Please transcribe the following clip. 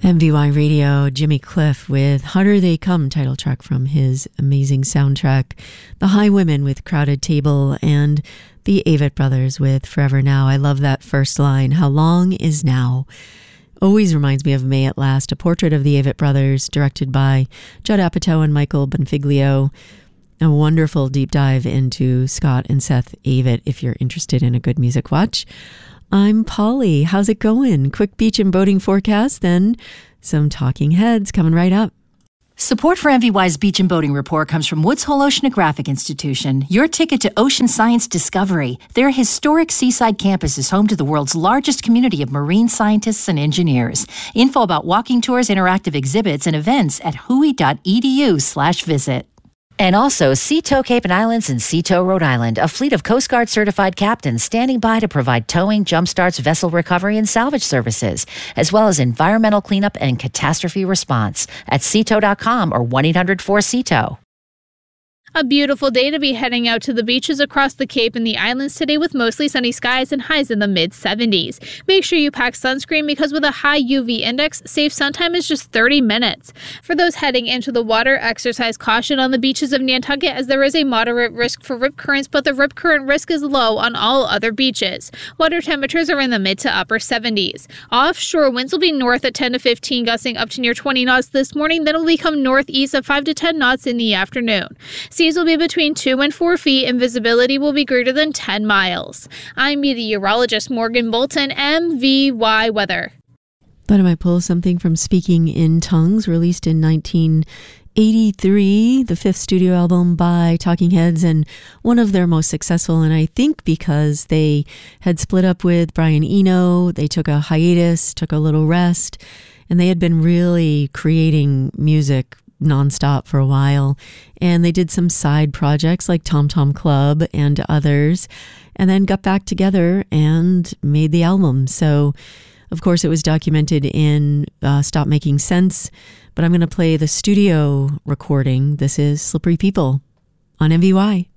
MVY Radio, Jimmy Cliff with Harder They Come, title track from his amazing soundtrack. The Highwomen with Crowded Table, and the Avett Brothers with Forever Now. I love that first line, how long is now? Always reminds me of May at Last, a portrait of the Avett Brothers, directed by Judd Apatow and Michael Bonfiglio. A wonderful deep dive into Scott and Seth Avett if you're interested in a good music watch. I'm Polly. How's it going? Quick beach and boating forecast, then some talking heads coming right up. Support for MVY's Beach and Boating Report comes from Woods Hole Oceanographic Institution, your ticket to ocean science discovery. Their historic seaside campus is home to the world's largest community of marine scientists and engineers. Info about walking tours, interactive exhibits, and events at hui.edu/visit. And also Seatow Cape and Islands and Seatow, Rhode Island, a fleet of Coast Guard certified captains standing by to provide towing, jumpstarts, vessel recovery, and salvage services, as well as environmental cleanup and catastrophe response at seatow.com or 1-800-4SEATOW. A beautiful day to be heading out to the beaches across the Cape and the islands today with mostly sunny skies and highs in the mid-70s. Make sure you pack sunscreen because with a high UV index, safe sun time is just 30 minutes. For those heading into the water, exercise caution on the beaches of Nantucket as there is a moderate risk for rip currents, but the rip current risk is low on all other beaches. Water temperatures are in the mid to upper 70s. Offshore winds will be north at 10 to 15, gusting up to near 20 knots this morning, then will become northeast at 5 to 10 knots in the afternoon. Seas will be between 2 and 4 feet and visibility will be greater than 10 miles. I'm meteorologist Morgan Bolton, MVY Weather. Thought I might pull something from Speaking in Tongues, released in 1983, the fifth studio album by Talking Heads, and one of their most successful, and I think because they had split up with Brian Eno, they took a hiatus, took a little rest, and they had been really creating music nonstop for a while, and they did some side projects like Tom Tom Club and others, and then got back together and made the album. So of course it was documented in Stop Making Sense, but I'm going to play the studio recording. This is Slippery People on MVY.